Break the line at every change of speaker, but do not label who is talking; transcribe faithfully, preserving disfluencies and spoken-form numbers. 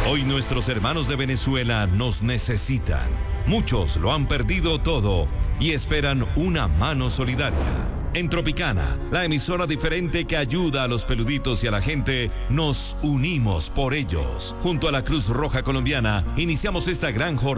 Hoy nuestros hermanos de Venezuela nos necesitan. Muchos lo han perdido todo y esperan una mano solidaria. En Tropicana, la emisora diferente que ayuda a los peluditos y a la gente, nos unimos por ellos. Junto a la Cruz Roja Colombiana, iniciamos esta gran jornada